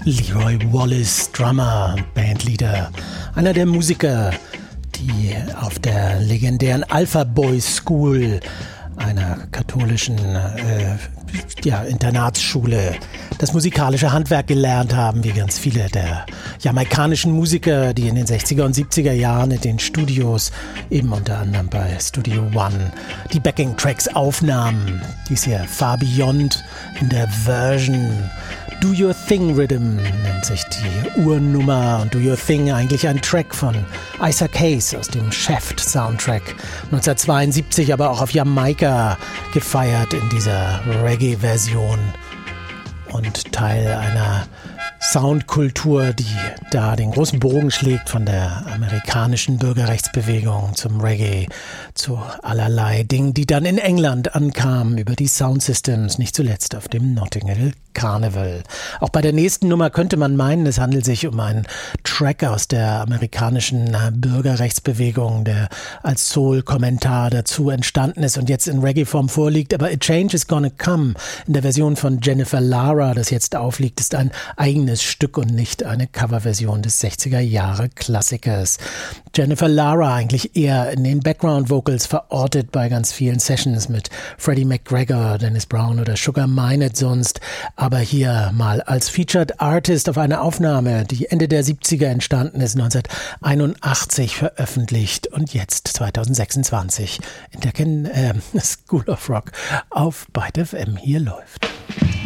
Leroy Wallace, Drummer und Bandleader, einer der Musiker, die auf der legendären Alpha Boys School, einer katholischen Internatsschule, das musikalische Handwerk gelernt haben, wie ganz viele der jamaikanischen Musiker, die in den 60er und 70er Jahren in den Studios, eben unter anderem bei Studio One, die Backing-Tracks aufnahmen. Dies hier Far Beyond in der Version Do Your Thing Rhythm nennt sich die Urnummer, und Do Your Thing eigentlich ein Track von Isaac Hayes aus dem Shaft-Soundtrack 1972, aber auch auf Jamaika gefeiert in dieser Reggae-Version und Teil einer Soundkultur, die da den großen Bogen schlägt von der amerikanischen Bürgerrechtsbewegung zum Reggae, zu allerlei Dingen, die dann in England ankamen über die Soundsystems, nicht zuletzt auf dem Notting Hill Carnival. Auch bei der nächsten Nummer könnte man meinen, es handelt sich um einen Track aus der amerikanischen Bürgerrechtsbewegung, der als Soul-Kommentar dazu entstanden ist und jetzt in Reggae-Form vorliegt. Aber A Change Is Gonna Come in der Version von Jennifer Lara, das jetzt aufliegt, ist ein eigenes Stück und nicht eine Coverversion des 60er-Jahre-Klassikers. Jennifer Lara eigentlich eher in den Background-Vocals verortet bei ganz vielen Sessions mit Freddie McGregor, Dennis Brown oder Sugar Minott sonst, aber hier mal als Featured Artist auf eine Aufnahme, die Ende der 70er entstanden ist, 1981 veröffentlicht und jetzt 2026 in der School of Rock auf Byte FM hier läuft.